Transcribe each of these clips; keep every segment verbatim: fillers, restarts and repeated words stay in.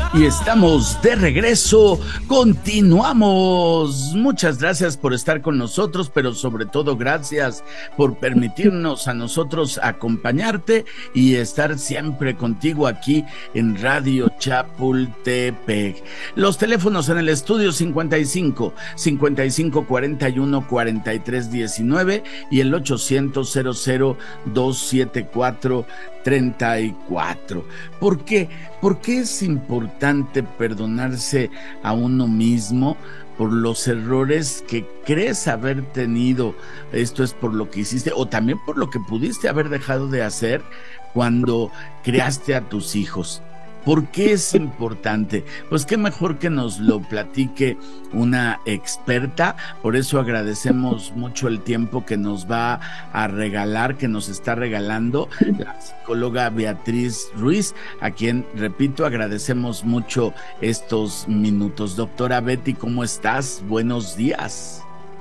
Y estamos de regreso, continuamos. Muchas gracias por estar con nosotros, pero sobre todo gracias por permitirnos a nosotros acompañarte y estar siempre contigo aquí en Radio Chapultepec. Los teléfonos en el estudio cincuenta y cinco, cincuenta y cinco, cuarenta y uno, cuarenta y tres, diecinueve y el ochocientos, cero cero, dos siete cuatro, treinta y cuatro. ¿Por qué? ¿Por qué es importante perdonarse a uno mismo por los errores que crees haber tenido? Esto es por lo que hiciste o también por lo que pudiste haber dejado de hacer cuando creaste a tus hijos. ¿Por qué es importante? Pues qué mejor que nos lo platique una experta. Por eso agradecemos mucho el tiempo que nos va a regalar, que nos está regalando la psicóloga Beatriz Ruiz, a quien, repito, agradecemos mucho estos minutos. Doctora Betty, ¿cómo estás? Buenos días.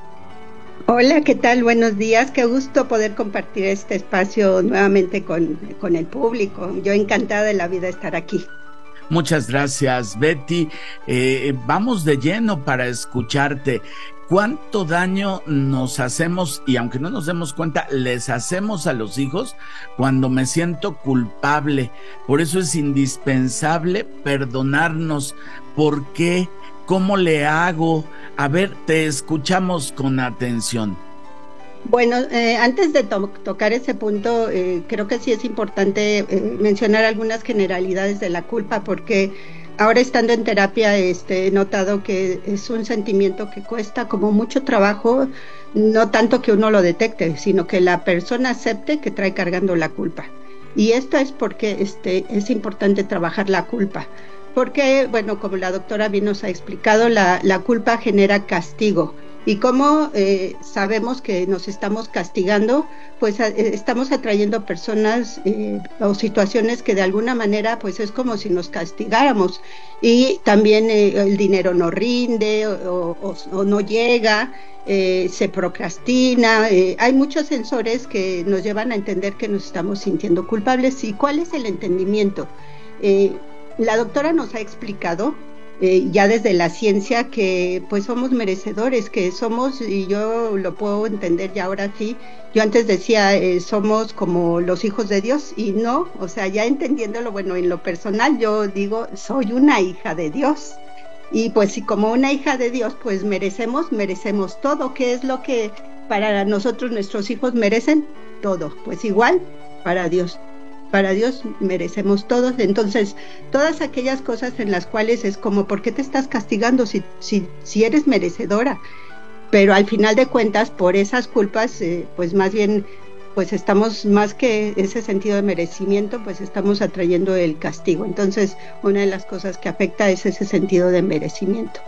Hola, ¿qué tal? Buenos días. Qué gusto poder compartir este espacio nuevamente con, con el público. Yo encantada de la vida estar aquí. Muchas gracias, Betty. Eh, vamos de lleno para escucharte. ¿Cuánto daño nos hacemos, y aunque no nos demos cuenta, les hacemos a los hijos cuando me siento culpable? Por eso es indispensable perdonarnos. ¿Por qué? ¿Cómo le hago? A ver, te escuchamos con atención. Bueno, eh, antes de to- tocar ese punto, eh, creo que sí es importante eh, mencionar algunas generalidades de la culpa, porque ahora estando en terapia este, he notado que es un sentimiento que cuesta como mucho trabajo, no tanto que uno lo detecte, sino que la persona acepte que trae cargando la culpa. Y esto es porque este, es importante trabajar la culpa. Porque, bueno, como la doctora bien nos ha explicado, la, la culpa genera castigo. Y como eh, sabemos que nos estamos castigando, pues a, eh, estamos atrayendo personas eh, o situaciones que de alguna manera pues es como si nos castigáramos. Y también eh, el dinero no rinde o, o, o no llega, eh, se procrastina. Eh, hay muchos sensores que nos llevan a entender que nos estamos sintiendo culpables. ¿Y cuál es el entendimiento? Eh, la doctora nos ha explicado Eh, ya desde la ciencia que pues somos merecedores, que somos, y yo lo puedo entender ya ahora sí, yo antes decía eh, somos como los hijos de Dios, y no, o sea, ya entendiéndolo, bueno, en lo personal yo digo, soy una hija de Dios, y pues si como una hija de Dios pues merecemos, merecemos todo. ¿Qué es lo que para nosotros nuestros hijos merecen? Todo, pues igual para Dios. Para Dios merecemos todos. Entonces, todas aquellas cosas en las cuales es como, ¿por qué te estás castigando si, si, si eres merecedora? Pero al final de cuentas, por esas culpas, eh, pues más bien, pues estamos, más que ese sentido de merecimiento, pues estamos atrayendo el castigo. Entonces, una de las cosas que afecta es ese sentido de merecimiento.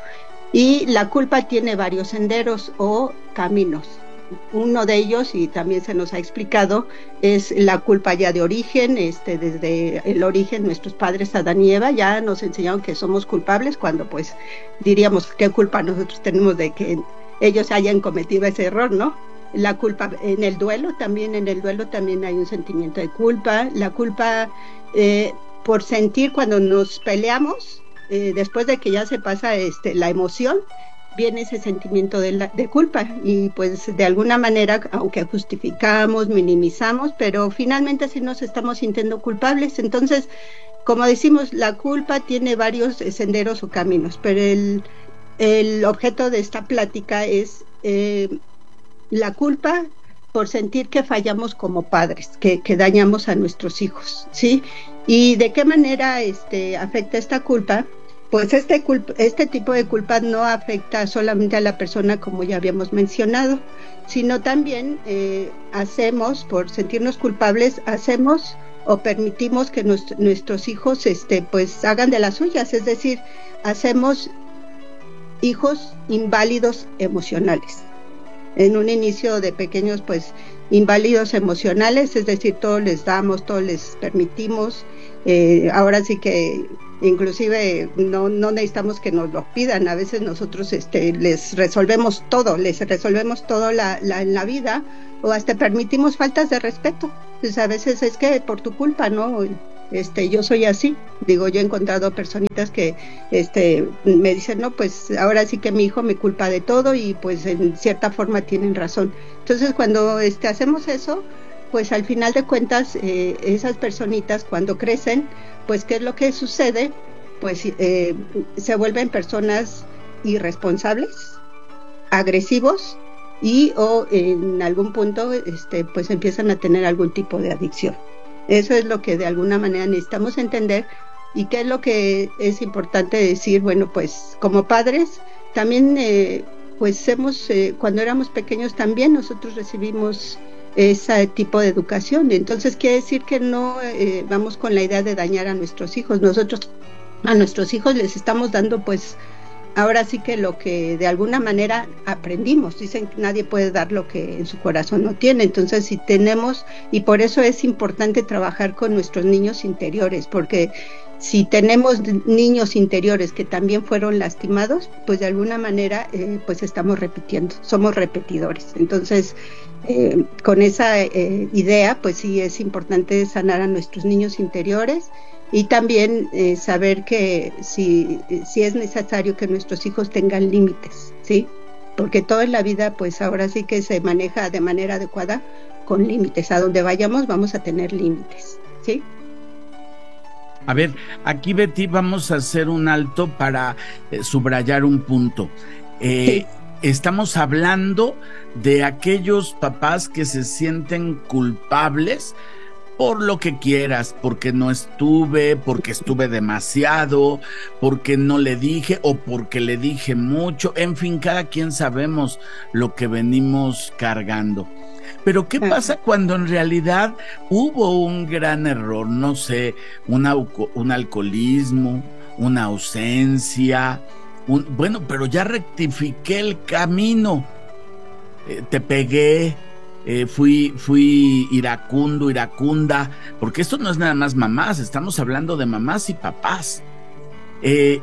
Y la culpa tiene varios senderos o caminos. Uno de ellos, y también se nos ha explicado, es la culpa ya de origen. Este, desde el origen, nuestros padres Adán y Eva ya nos enseñaron que somos culpables, cuando pues diríamos qué culpa nosotros tenemos de que ellos hayan cometido ese error, ¿no? La culpa en el duelo, también en el duelo también hay un sentimiento de culpa. La culpa eh, por sentir cuando nos peleamos, eh, después de que ya se pasa este, la emoción, viene ese sentimiento de, la, de culpa, y pues de alguna manera, aunque justificamos, minimizamos, pero finalmente sí nos estamos sintiendo culpables. Entonces, como decimos, la culpa tiene varios senderos o caminos, pero el, el objeto de esta plática es eh, la culpa por sentir que fallamos como padres, que, que dañamos a nuestros hijos, ¿sí? Y de qué manera este, afecta esta culpa. Pues este, culpa, este tipo de culpa no afecta solamente a la persona, como ya habíamos mencionado, sino también eh, hacemos, por sentirnos culpables, hacemos o permitimos que nos, nuestros hijos este, pues hagan de las suyas, es decir, hacemos hijos inválidos emocionales. En un inicio de pequeños, pues inválidos emocionales, es decir, todo les damos, todo les permitimos. Eh, ahora sí que inclusive no, no necesitamos que nos lo pidan, a veces nosotros este, les resolvemos todo, les resolvemos todo la, la, en la vida, o hasta permitimos faltas de respeto. Pues a veces es que por tu culpa, ¿no? este, yo soy así. Digo, yo he encontrado personitas que este, me dicen, no, pues ahora sí que mi hijo me culpa de todo y pues en cierta forma tienen razón. Entonces cuando este, hacemos eso, pues al final de cuentas eh, esas personitas cuando crecen, pues ¿qué es lo que sucede? Pues eh, se vuelven personas irresponsables, agresivos y o en algún punto este, pues empiezan a tener algún tipo de adicción. Eso es lo que de alguna manera necesitamos entender. Y qué es lo que es importante decir, bueno, pues como padres también eh, pues hemos, eh, cuando éramos pequeños también nosotros recibimos ese tipo de educación. Entonces quiere decir que no eh, vamos con la idea de dañar a nuestros hijos. Nosotros a nuestros hijos les estamos dando pues ahora sí que lo que de alguna manera aprendimos. Dicen que nadie puede dar lo que en su corazón no tiene. Entonces si tenemos, y por eso es importante trabajar con nuestros niños interiores, porque si tenemos niños interiores que también fueron lastimados, pues de alguna manera eh, pues estamos repitiendo, somos repetidores. Entonces eh, con esa eh, idea pues sí es importante sanar a nuestros niños interiores y también eh, saber que si, si es necesario que nuestros hijos tengan límites, ¿sí? Porque todo en la vida pues ahora sí que se maneja de manera adecuada con límites. A donde vayamos vamos a tener límites, ¿sí? A ver, aquí Betty vamos a hacer un alto para eh, subrayar un punto. Eh, sí. Estamos hablando de aquellos papás que se sienten culpables por lo que quieras, porque no estuve, porque estuve demasiado, porque no le dije o porque le dije mucho. En fin, cada quien sabemos lo que venimos cargando. Pero ¿qué pasa cuando en realidad hubo un gran error? No sé, una, un alcoholismo, una ausencia, un, bueno, pero ya rectifiqué el camino, eh, te pegué, eh, fui, fui iracundo, iracunda, porque esto no es nada más mamás, estamos hablando de mamás y papás. Eh,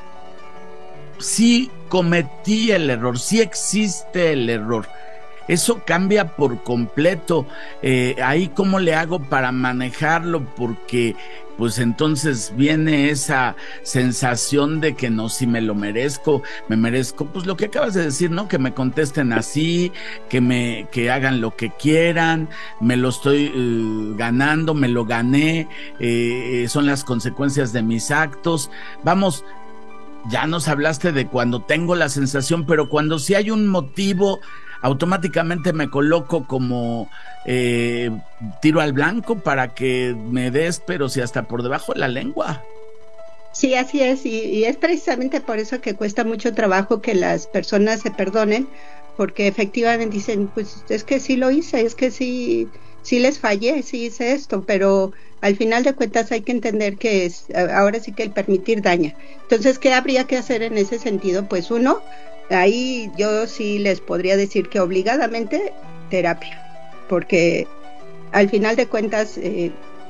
sí cometí el error, sí existe el error. Eso cambia por completo. Eh, ahí cómo le hago para manejarlo, porque pues entonces viene esa sensación de que no, si me lo merezco, me merezco, pues lo que acabas de decir, ¿no? Que me contesten así, que me, que hagan lo que quieran, me lo estoy uh, ganando, me lo gané, eh, son las consecuencias de mis actos. Vamos, ya nos hablaste de cuando tengo la sensación, pero cuando sí hay un motivo, automáticamente me coloco como eh, tiro al blanco para que me des, pero si hasta por debajo de la lengua. Sí, así es, y, y es precisamente por eso que cuesta mucho trabajo que las personas se perdonen, porque efectivamente dicen, pues es que sí lo hice, es que sí, sí les fallé, sí hice esto, pero al final de cuentas hay que entender que es, ahora sí que el permitir daña. Entonces, ¿qué habría que hacer en ese sentido? Pues uno, ahí yo sí les podría decir que obligadamente terapia, porque al final de cuentas eh,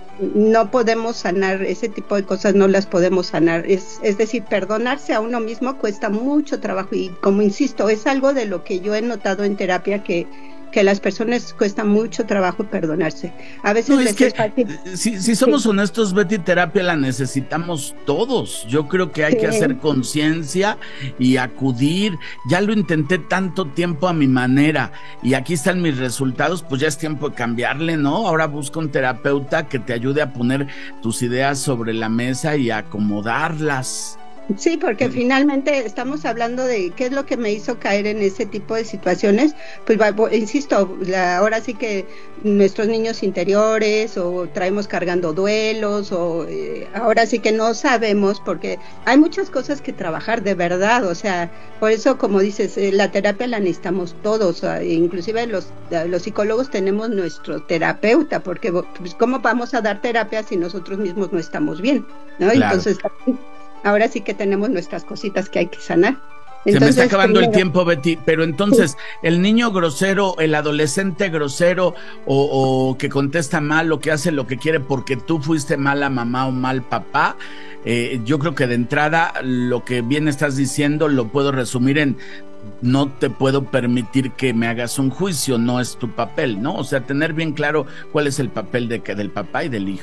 no podemos sanar ese tipo de cosas, no las podemos sanar, es, es decir, perdonarse a uno mismo cuesta mucho trabajo y como insisto, es algo de lo que yo he notado en terapia que que las personas cuesta mucho trabajo perdonarse. A veces no, es les que, es fácil. Si, si somos sí. honestos, Betty, terapia la necesitamos todos. Yo creo que hay sí. que hacer conciencia y acudir. Ya lo intenté tanto tiempo a mi manera y aquí están mis resultados, pues ya es tiempo de cambiarle, ¿no? Ahora busca un terapeuta que te ayude a poner tus ideas sobre la mesa y a acomodarlas. Sí, porque finalmente estamos hablando de qué es lo que me hizo caer en ese tipo de situaciones. Pues insisto, la, ahora sí que nuestros niños interiores o traemos cargando duelos o eh, ahora sí que no sabemos porque hay muchas cosas que trabajar de verdad. O sea, por eso como dices, eh, la terapia la necesitamos todos, o sea, inclusive los, los psicólogos tenemos nuestro terapeuta, porque pues, ¿cómo vamos a dar terapia si nosotros mismos no estamos bien? ¿No? Claro. Entonces ahora sí que tenemos nuestras cositas que hay que sanar. Entonces, se me está acabando primero, el tiempo, Betty, pero entonces, sí. el niño grosero, el adolescente grosero o, o que contesta mal o que hace lo que quiere porque tú fuiste mala mamá o mal papá, eh, yo creo que de entrada lo que bien estás diciendo lo puedo resumir en no te puedo permitir que me hagas un juicio, no es tu papel, ¿no? O sea, tener bien claro cuál es el papel de, del papá y del hijo.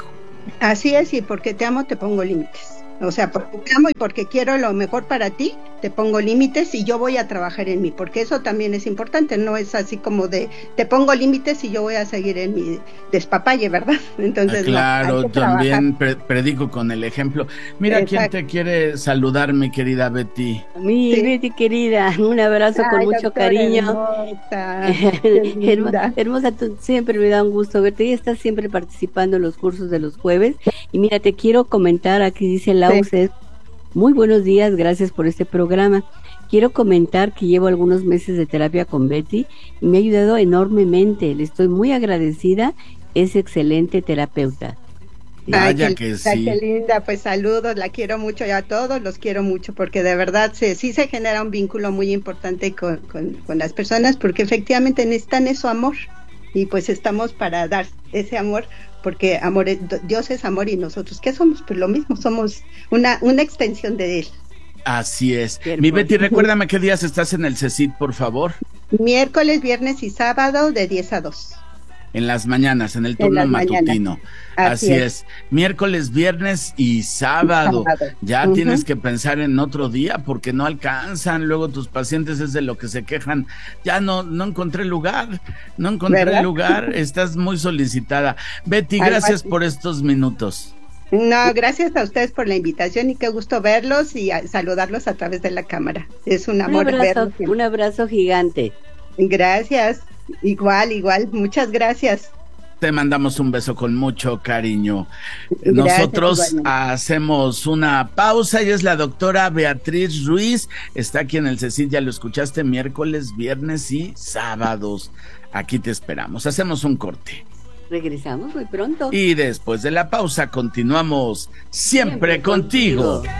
Así es, y porque te amo te pongo límites. O sea, porque te amo y porque quiero lo mejor para ti, te pongo límites y yo voy a trabajar en mí, porque eso también es importante, no es así como de te pongo límites y yo voy a seguir en mi despapalle, ¿verdad? Entonces, ah, claro, no, también pre- predico con el ejemplo. Mira, exacto, quién te quiere saludar, mi querida Betty. Mi sí. Betty querida, un abrazo. Ay, con mucho cariño. Hermosa, hermosa, hermosa, tú, siempre me da un gusto verte y estás siempre participando en los cursos de los jueves. Y mira, te quiero comentar, aquí dice Lau, sí. Muy buenos días, gracias por este programa. Quiero comentar que llevo algunos meses de terapia con Betty y me ha ayudado enormemente. Le estoy muy agradecida, es excelente terapeuta. Vaya Ay, que qué, sí. Qué linda, pues saludos, la quiero mucho y a todos los quiero mucho porque de verdad se, sí se genera un vínculo muy importante con, con, con las personas porque efectivamente necesitan eso, amor, y pues estamos para dar ese amor porque amor, Dios es amor y nosotros, ¿qué somos? Pues lo mismo, somos una, una extensión de Él. Así es. Mi Betty, recuérdame qué días estás en el CECIT, por favor. Miércoles, viernes y sábado de diez a dos. En las mañanas, en el turno en matutino. Así, Así es. es. Miércoles, viernes y sábado. sábado. Ya uh-huh. tienes que pensar en otro día porque no alcanzan. Luego tus pacientes es de lo que se quejan. Ya no, no encontré lugar. No encontré ¿verdad? lugar. Estás muy solicitada. Betty, gracias Algo por estos minutos. No, gracias a ustedes por la invitación y qué gusto verlos y a saludarlos a través de la cámara. Es un amor un abrazo, verlos. Un abrazo gigante. Gracias. Igual, igual, muchas gracias. Te mandamos un beso con mucho cariño. Gracias, Nosotros igualmente. hacemos una pausa y es la doctora Beatriz Ruiz. Está aquí en el CECIT, ya lo escuchaste, miércoles, viernes y sábados. Aquí te esperamos. Hacemos un corte. Regresamos muy pronto. Y después de la pausa continuamos siempre, siempre contigo. contigo.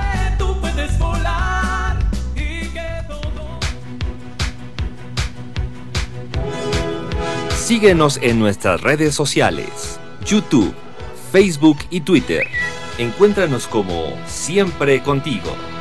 Tú puedes volar. Síguenos en nuestras redes sociales, YouTube, Facebook y Twitter. Encuéntranos como Siempre Contigo.